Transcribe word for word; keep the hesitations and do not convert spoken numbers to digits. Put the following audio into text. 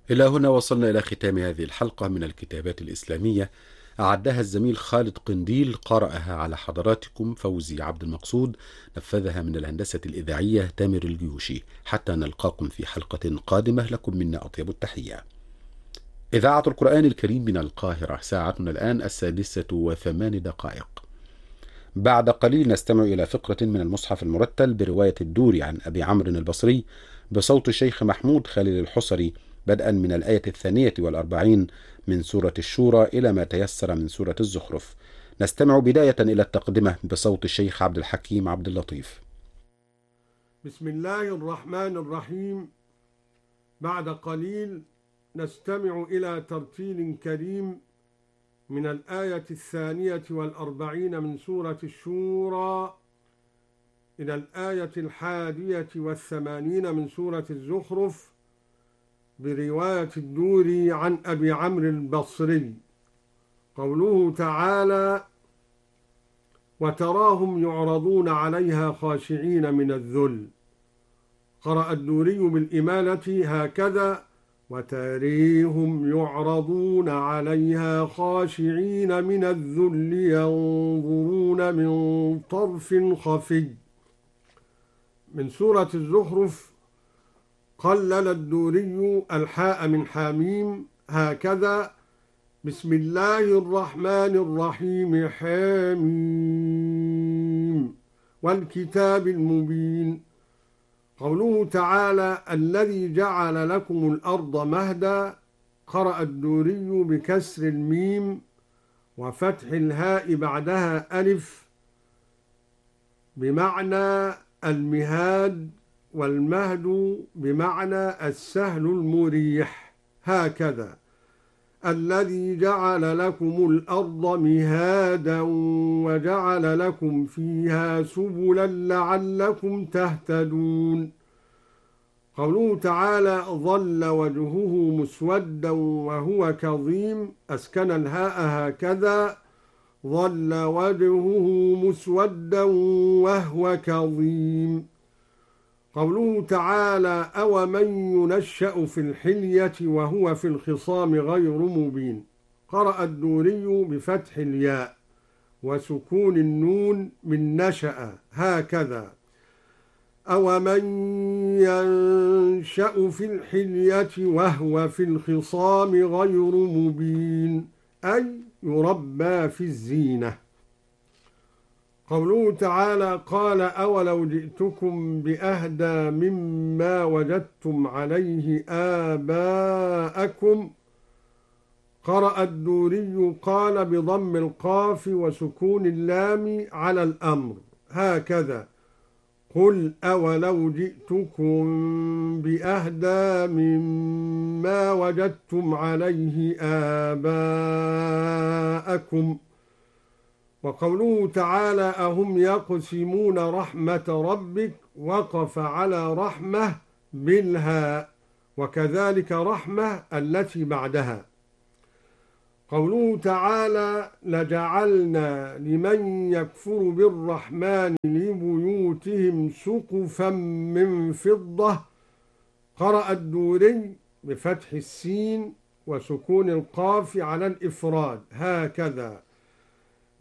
إلى هنا وصلنا إلى ختام هذه الحلقة من الكتابات الإسلامية، أعدها الزميل خالد قنديل، قرأها على حضراتكم فوزي عبد المقصود، نفذها من الهندسة الإذاعية تامر الجيوشي. حتى نلقاكم في حلقة قادمة، لكم منا أطيب التحية. إذاعة القرآن الكريم من القاهرة، ساعتنا الآن السادسة وثمان دقائق. بعد قليل نستمع إلى فقرة من المصحف المرتل برواية الدوري عن أبي عمرو البصري بصوت الشيخ محمود خليل الحصري، بدءا من الآية الثانية والأربعين من سورة الشورى إلى ما تيسر من سورة الزخرف. نستمع بداية إلى التقدمة بصوت الشيخ عبد الحكيم عبد اللطيف. بسم الله الرحمن الرحيم. بعد قليل نستمع إلى ترتيل كريم من الآية الثانية والأربعين من سورة الشورى إلى الآية الحادية والثمانين من سورة الزخرف برواية الدوري عن أبي عمرو البصري. قوله تعالى: وتراهم يعرضون عليها خاشعين من الذل. قرأ الدوري بالإمالة هكذا: وتريهم يعرضون عليها خاشعين من الذل ينظرون من طرف خفي. من سورة الزخرف قلل الدوري الحاء من حاميم هكذا: بسم الله الرحمن الرحيم حاميم والكتاب المبين. قوله تعالى: الذي جعل لكم الأرض مهدا. قرأ الدوري بكسر الميم وفتح الهاء بعدها ألف بمعنى المهاد، والمهد بمعنى السهل المريح هكذا: الذي جعل لكم الأرض مهادا وجعل لكم فيها سبلا لعلكم تهتدون. قوله تعالى: ظل وجهه مسودا وهو كظيم. أسكن الهاء هكذا: ظل وجهه مسودا وهو كظيم. قوله تعالى: أومن ينشأ في الحلية وهو في الخصام غير مبين. قرأ الدوري بفتح الياء وسكون النون من نشأ هكذا: أومن ينشأ في الحلية وهو في الخصام غير مبين، أي يربى في الزينة. قوله تعالى: قال أولو جئتكم بأهدى مما وجدتم عليه آباءكم. قرأ الدوري قال بضم القاف وسكون اللام على الأمر هكذا: قل أولو جئتكم بأهدى مما وجدتم عليه آباءكم. وقوله تعالى: أهم يقسمون رحمة ربك. وقف على رحمة بالهاء، وكذلك رحمة التي بعدها. قوله تعالى: لجعلنا لمن يكفر بالرحمن لبيوتهم سقفا من فضة. قرأ الدوري بفتح السين وسكون القاف على الإفراد هكذا: